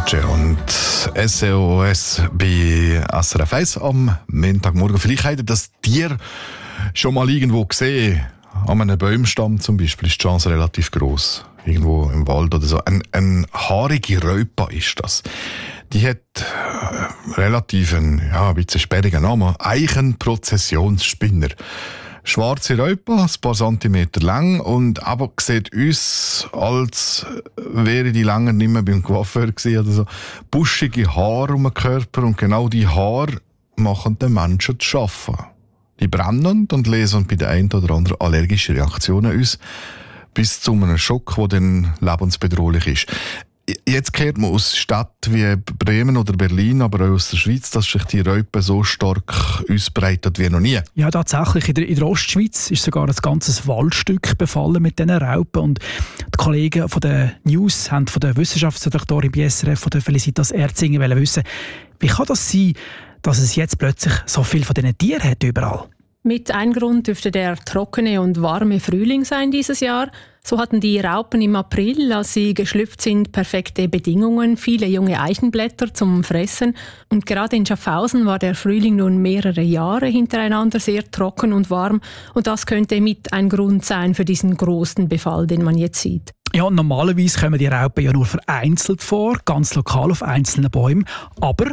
Pace und SOS bei SRF 1 am Montagmorgen. Vielleicht habt ihr das Tier schon mal irgendwo gesehen. An einem Baumstamm zum Beispiel ist die Chance relativ gross. Irgendwo im Wald oder so. Eine haarige Raupe ist das. Die hat relativ ein bisschen sperrigen Namen. Eichenprozessionsspinner. Schwarze Raupe, ein paar Zentimeter lang und aber sieht uns, als wäre die lange nicht mehr beim Coiffeur gewesen oder so. Buschige Haare um den Körper und genau die Haare machen den Menschen zu schaffen. Die brennen und lösen bei der einen oder anderen allergische Reaktionen aus, bis zu einem Schock, der dann lebensbedrohlich ist. Jetzt kehrt man aus Städten wie Bremen oder Berlin, aber auch aus der Schweiz, dass sich die Raupe so stark ausbreitet wie noch nie. Ja, tatsächlich. In der Ostschweiz ist sogar ein ganzes Waldstück befallen mit diesen Raupen. Und die Kollegen von der News haben von der Wissenschaftsredaktorin bei SRF, von der Felicitas Erzingen, wissen, wie kann das sein, dass es jetzt plötzlich so viel von diesen Tieren hat überall? Mit ein Grund dürfte der trockene und warme Frühling sein dieses Jahr. So hatten die Raupen im April, als sie geschlüpft sind, perfekte Bedingungen, viele junge Eichenblätter zum Fressen. Und gerade in Schaffhausen war der Frühling nun mehrere Jahre hintereinander sehr trocken und warm. Und das könnte mit ein Grund sein für diesen großen Befall, den man jetzt sieht. Ja, normalerweise kommen die Raupen ja nur vereinzelt vor, ganz lokal auf einzelnen Bäumen. Aber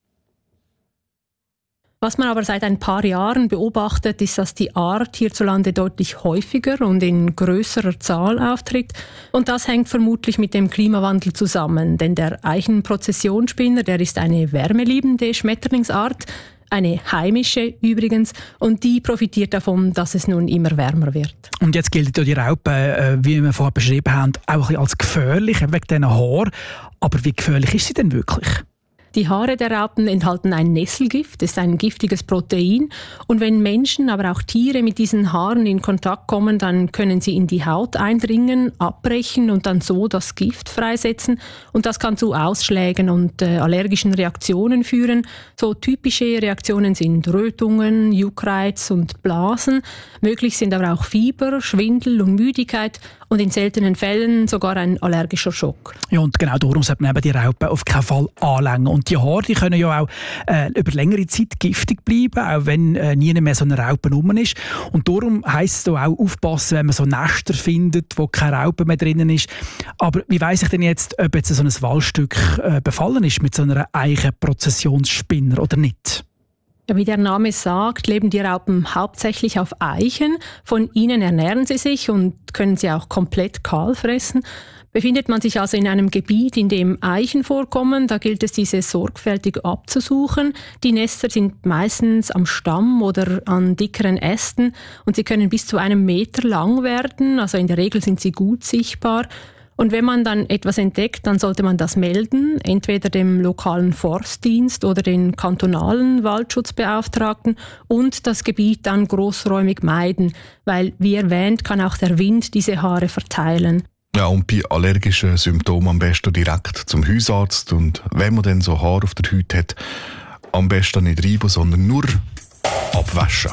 was man aber seit ein paar Jahren beobachtet, ist, dass die Art hierzulande deutlich häufiger und in größerer Zahl auftritt. Und das hängt vermutlich mit dem Klimawandel zusammen. Denn der Eichenprozessionsspinner, der ist eine wärmeliebende Schmetterlingsart, eine heimische übrigens, und die profitiert davon, dass es nun immer wärmer wird. Und jetzt gilt ja die Raupe, wie wir vorher beschrieben haben, auch ein bisschen als gefährlich, wegen diesen Haaren. Aber wie gefährlich ist sie denn wirklich? Die Haare der Raupen enthalten ein Nesselgift, das ist ein giftiges Protein. Und wenn Menschen, aber auch Tiere mit diesen Haaren in Kontakt kommen, dann können sie in die Haut eindringen, abbrechen und dann so das Gift freisetzen. Und das kann zu Ausschlägen und allergischen Reaktionen führen. So typische Reaktionen sind Rötungen, Juckreiz und Blasen. Möglich sind aber auch Fieber, Schwindel und Müdigkeit und in seltenen Fällen sogar ein allergischer Schock. Ja, und genau darum sollte man eben die Raupen auf keinen Fall anlängen. Und die Haare, die können ja auch über längere Zeit giftig bleiben, auch wenn nie mehr so eine Raupe rum ist. Und darum heisst es auch aufpassen, wenn man so Nester findet, wo keine Raupe mehr drinnen ist. Aber wie weiss ich denn jetzt, ob jetzt so ein Waldstück befallen ist mit so einer Eichenprozessionsspinner oder nicht? Ja, wie der Name sagt, leben die Raupen hauptsächlich auf Eichen. Von ihnen ernähren sie sich und können sie auch komplett kahl fressen. Befindet man sich also in einem Gebiet, in dem Eichen vorkommen, da gilt es, diese sorgfältig abzusuchen. Die Nester sind meistens am Stamm oder an dickeren Ästen und sie können bis zu 1 Meter lang werden. Also in der Regel sind sie gut sichtbar. Und wenn man dann etwas entdeckt, dann sollte man das melden, entweder dem lokalen Forstdienst oder den kantonalen Waldschutzbeauftragten und das Gebiet dann großräumig meiden, weil, wie erwähnt, kann auch der Wind diese Haare verteilen. Ja, und bei allergischen Symptomen am besten direkt zum Hausarzt. Und wenn man dann so Haare auf der Haut hat, am besten nicht reiben, sondern nur abwaschen.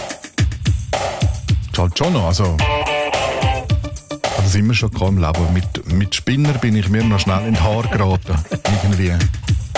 Das ist halt schon noch, also... Das sind wir schon im Leben. Mit Spinner bin ich mir noch schnell in die Haare geraten. Irgendwie.